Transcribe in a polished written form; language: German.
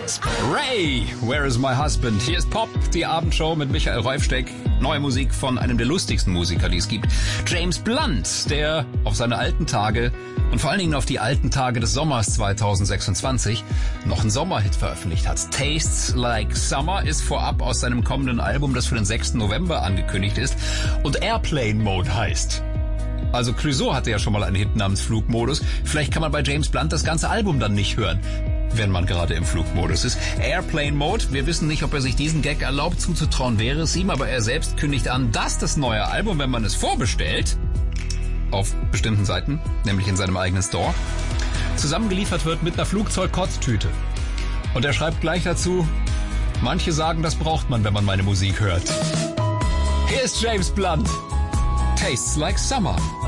Ray, Where is my husband? Hier ist Pop, die Abendshow mit Michael Reufsteck. Neue Musik von einem der lustigsten Musiker, die es gibt. James Blunt, der auf seine alten Tage und vor allen Dingen auf die alten Tage des Sommers 2026 noch einen Sommerhit veröffentlicht hat. Tastes Like Summer ist vorab aus seinem kommenden Album, das für den 6. November angekündigt ist und Airplane Mode heißt. Also Clouseau hatte ja schon mal einen Hit namens Flugmodus. Vielleicht kann man bei James Blunt das ganze Album dann nicht hören, wenn man gerade im Flugmodus ist. Airplane Mode, wir wissen nicht, ob er sich diesen Gag erlaubt, zuzutrauen wäre es ihm, aber er selbst kündigt an, dass das neue Album, wenn man es vorbestellt, auf bestimmten Seiten, nämlich in seinem eigenen Store, zusammengeliefert wird mit einer Flugzeugkotztüte. Und er schreibt gleich dazu, manche sagen, das braucht man, wenn man meine Musik hört. Hier ist James Blunt. Tastes Like Summer.